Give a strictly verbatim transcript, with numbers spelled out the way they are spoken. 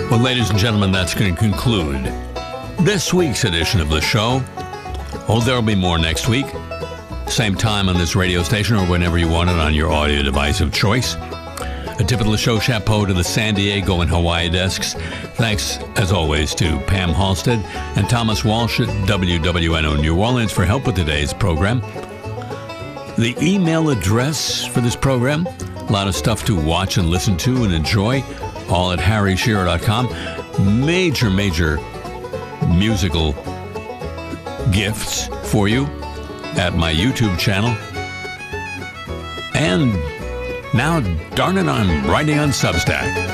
Well, ladies and gentlemen, that's going to conclude this week's edition of the show. Oh, there'll be more next week. Same time on this radio station or whenever you want it on your audio device of choice. A tip of the show chapeau to the San Diego and Hawaii desks. Thanks, as always, to Pam Halstead and Thomas Walsh at W W N O New Orleans for help with today's program. The email address for this program, a lot of stuff to watch and listen to and enjoy, all at harry shearer dot com. Major, major musical gifts for you at my YouTube channel. And now, darn it, I'm writing on Substack.